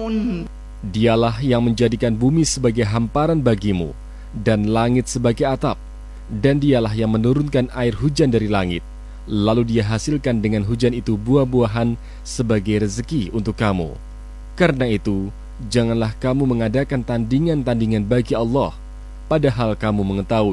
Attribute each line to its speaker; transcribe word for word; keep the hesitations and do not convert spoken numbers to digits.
Speaker 1: Dialah yang menjadikan bumi sebagai hamparan bagimu dan langit sebagai atap, dan dialah yang menurunkan air hujan dari langit, lalu dia hasilkan dengan hujan itu buah-buahan sebagai rezeki untuk kamu. Karena itu, janganlah kamu mengadakan tandingan-tandingan bagi Allah, padahal kamu mengetahui